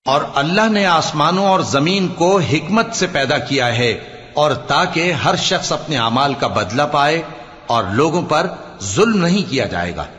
और अल्लाह ने आसमानों और जमीन को हिकमत से पैदा किया है, और ताकि हर शख्स अपने अमाल का बदला पाए और लोगों पर जुल्म नहीं किया जाएगा।